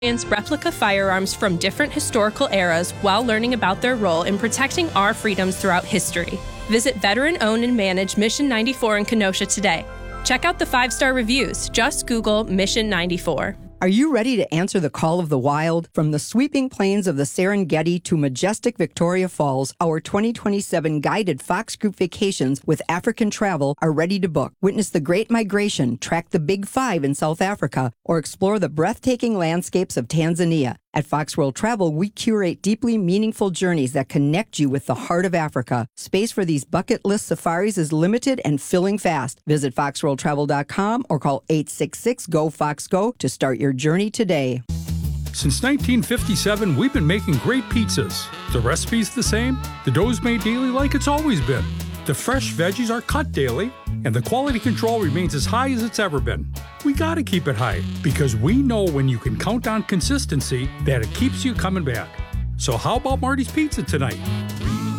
replica firearms from different historical eras while learning about their role in protecting our freedoms throughout history. Visit veteran-owned and managed Mission 94 in Kenosha today. Check out the 5-star reviews. Just Google Mission 94. Are you ready to answer the call of the wild? From the sweeping plains of the Serengeti to majestic Victoria Falls, our 2027 guided Fox Group vacations with African travel are ready to book. Witness the Great Migration, track the Big Five in South Africa, or explore the breathtaking landscapes of Tanzania. At Fox World Travel, we curate deeply meaningful journeys that connect you with the heart of Africa. Space for these bucket list safaris is limited and filling fast. Visit foxworldtravel.com or call 866-GO-FOX-GO to start your journey today. Since 1957, we've been making great pizzas. The recipe's the same, the dough's made daily like it's always been. The fresh veggies are cut daily, and the quality control remains as high as it's ever been. We gotta keep it high, because we know when you can count on consistency, that it keeps you coming back. So how about Marty's Pizza tonight?